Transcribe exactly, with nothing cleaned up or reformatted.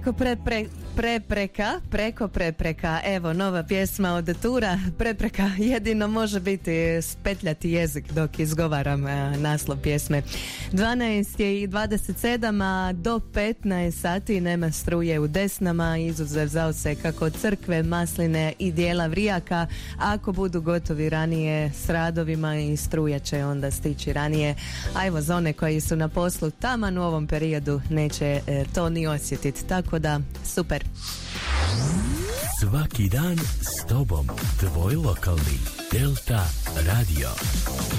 Preko pre, pre, prepreka, preko prepreka, evo nova pjesma od Tura. Prepreka jedino može biti spetljati jezik dok izgovaram a, naslov pjesme. dvanaest je i dvadeset sedam, a do petnaest sati nema struje u Desnama, izuzev zaose kako crkve, masline i dijela Vrijaka. Ako budu gotovi ranije s radovima i struja će onda stići ranije, a evo za one koji su na poslu taman u ovom periodu neće e, to ni osjetiti, tako da super. Svaki dan s tobom, tvoj lokalni Delta Radio.